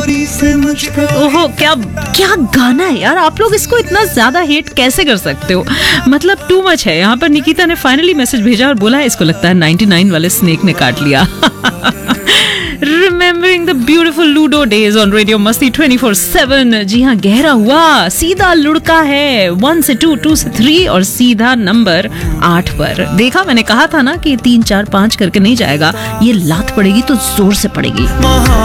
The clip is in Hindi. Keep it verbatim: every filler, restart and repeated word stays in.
ओहो, क्या क्या गाना है यार, आप लोग इसको इतना ज्यादा हेट कैसे कर सकते हो, मतलब टू मच है। यहाँ पर निकिता ने फाइनली मैसेज भेजा और बोला इसको लगता है निन्यानवे वाले स्नेक ने काट लिया। Remembering the beautiful Ludo days on Radio Masti twenty four seven. जी हाँ, गहरा हुआ सीधा लुढ़का है, वन से टू, टू से थ्री और सीधा नंबर आठ पर। देखा, मैंने कहा था ना कि तीन चार पाँच करके नहीं जाएगा, ये लात पड़ेगी तो जोर से पड़ेगी।